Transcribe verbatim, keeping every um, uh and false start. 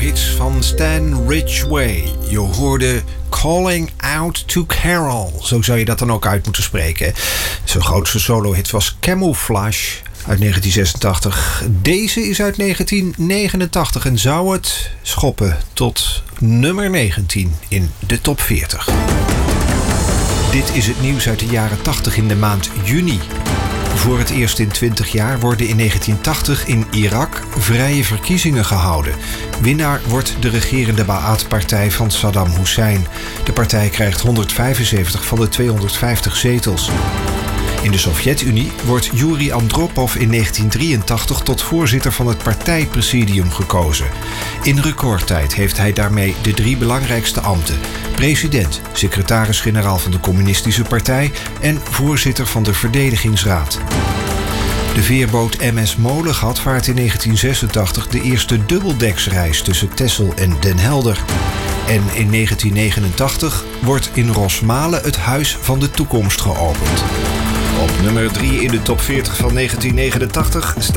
solo-hits van Stan Ridgway. Je hoorde Calling Out to Carol. Zo zou je dat dan ook uit moeten spreken. Zijn grootste solo-hit was Camouflage uit negentien zesentachtig. Deze is uit negentien negenentachtig en zou het schoppen tot nummer negentien in de top veertig. Dit is het nieuws uit de jaren tachtig in de maand juni. Voor het eerst in twintig jaar worden in negentien tachtig in Irak vrije verkiezingen gehouden. Winnaar wordt de regerende Ba'ath-partij van Saddam Hussein. De partij krijgt honderdvijfenzeventig van de tweehonderdvijftig zetels. In de Sovjet-Unie wordt Yuri Andropov in negentien drieëntachtig tot voorzitter van het partijpresidium gekozen. In recordtijd heeft hij daarmee de drie belangrijkste ambten: president, secretaris-generaal van de Communistische Partij en voorzitter van de Verdedigingsraad. De veerboot M S Molegat vaart in negentien zesentachtig de eerste dubbeldeksreis tussen Texel en Den Helder. En in negentien negenentachtig wordt in Rosmalen het Huis van de Toekomst geopend. Op nummer drie in de top veertig van negentien negenentachtig staat